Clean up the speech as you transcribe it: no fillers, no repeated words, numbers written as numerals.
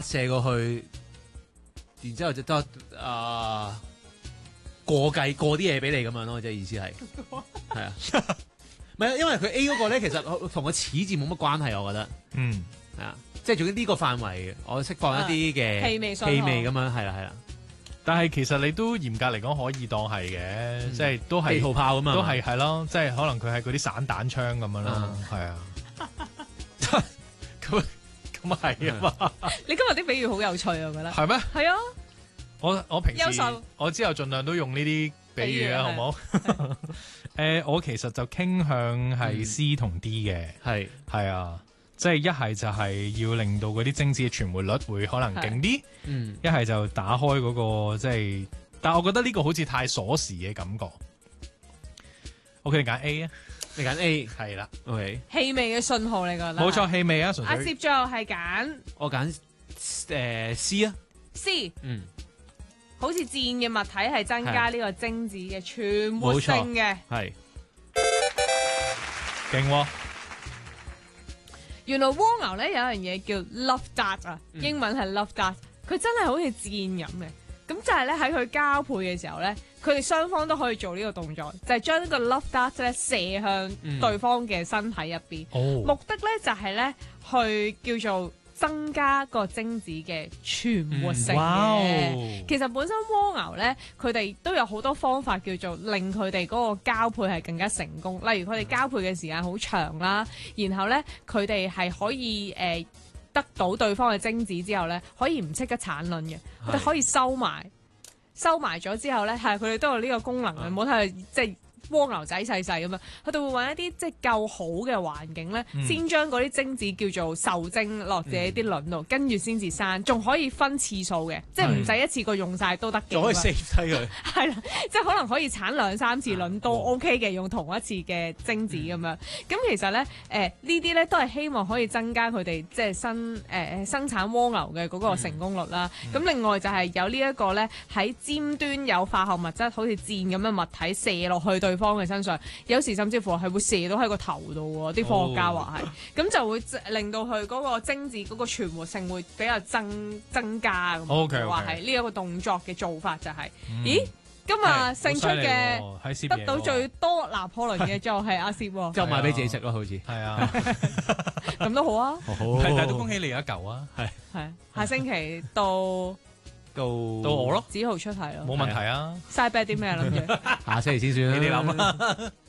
射過去，然之後就得過啲嘢俾你咁樣咯，即係意思係係啊，唔係因為佢 A 嗰個咧，其實同個齒字冇乜關係，我覺得係啊，即係總之呢個範圍，我釋放一啲嘅氣味咁樣，係啦。 但係其實你都嚴格嚟講可以當係嘅，即係都係地圖炮咁嘛， 都係咯，即係可能佢係嗰啲散彈槍咁樣咯，係啊。咁係啊嘛！ 你今日啲比喻好有趣啊，我覺得。 係咩？ 係啊！ 我平時我之後盡量都用呢啲比喻啊，好唔好？我其實就傾向係 C 同 D 嘅，係啊，即係一係就係要令到嗰啲精子嘅存活率會可能勁啲，一係就打開嗰個即係，但係我覺得呢個好似太鎖匙嘅感覺。OK，你揀 A 啊？ 你揀 A 係啦 ，OK。 氣味嘅信號你覺得？ 冇錯，氣味啊，純粹。 阿攝最後係揀我揀C 啊 ，C，好似箭嘅物體係增加呢個精子嘅存活性嘅， 係勁喎。 原來蝸牛咧有一樣嘢叫 love dart 啊，英文係 love dart，佢真係好似箭咁嘅。咁就係咧喺佢交配嘅時候咧，佢哋雙方都可以做呢個動作，就係將呢個 love dart 咧射向對方嘅身體入邊。目的咧就係咧去叫做增加個精子嘅存活性嘅。其實本身蝸牛咧，佢哋都有好多方法叫做令佢哋嗰個交配係更加成功。例如佢哋交配嘅時間好長啦，然後咧佢哋係可以得到對方嘅精子之後咧，可以唔即刻產卵嘅，佢哋可以收埋咗之後咧，係佢哋都有呢個功能嘅，唔好睇即係蝸牛仔細細咁樣，佢哋會揾一啲即係夠好嘅環境咧，先將嗰啲精子叫做受精落自己啲卵度，跟住先至生，仲可以分次數嘅，即係唔使一次過用晒都得嘅。 仲可以 save 低佢。 係啦，即係可能可以產2-3次卵都 OK 嘅，用同一次嘅精子咁樣。咁其實咧，呢啲咧都係希望可以增加佢哋即係生產蝸牛嘅嗰個成功率啦。咁另外就係有呢一個咧喺尖端有化學物質，好似箭咁嘅物體射落去對方嘅身上，有時甚至乎係會射到喺個頭度喎。啲科學家話係，咁就會令到佢嗰個精子嗰個存活性會比較增加咁。 OK， 話係呢一個動作嘅做法就係，咦？今日勝出嘅得到最多拿破崙嘅就係阿攝喎， 就買俾自己食咯，好似係啊， 咁都好啊， 但係都恭喜你有一嚿啊， 係下星期到我咯， 子豪出題咯， 冇問題啊， 嘥 bet 啲咩諗住？ 下星期先算啦， 你哋諗啦。